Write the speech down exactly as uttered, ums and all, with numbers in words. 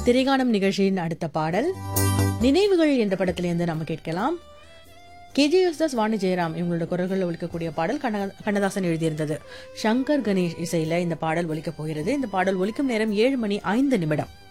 திரைகாணம் நிகழ்ச்சியின் அடுத்த பாடல் நினைவுகள் என்ற படத்திலிருந்து நம்ம கேட்கலாம். கேஜிஎஸ் வாணி ஜெயராம் இவங்களோட குரல்களில் ஒலிக்கக்கூடிய பாடல் கண்ணதாசன் எழுதியிருந்தது. சங்கர் கணேஷ் இசையில இந்த பாடல் ஒலிக்க போகிறது. இந்த பாடல் ஒலிக்கும் நேரம் ஏழு மணி ஐந்து நிமிடம்.